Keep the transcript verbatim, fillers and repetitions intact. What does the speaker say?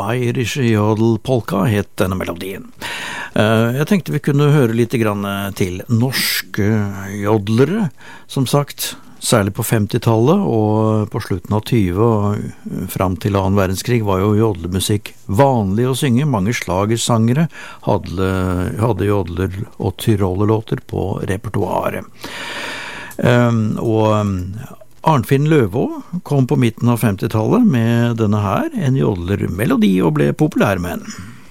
Bayerische Jodelpolka het denne melodien. Jeg tenkte vi kunne høre litt grann til norske jodlere, som sagt, særlig på femtitallet og på slutten av tyve og frem til annen verdenskrig var jo jodlemusikk vanlig å synge. Mange slagersangere hadde, hadde jodler og tyrollerlåter på repertoaret. Um, og Arnfinn Løvå kom på midten av femtitallet med denne her, en jodlermelodi, og ble populær med den.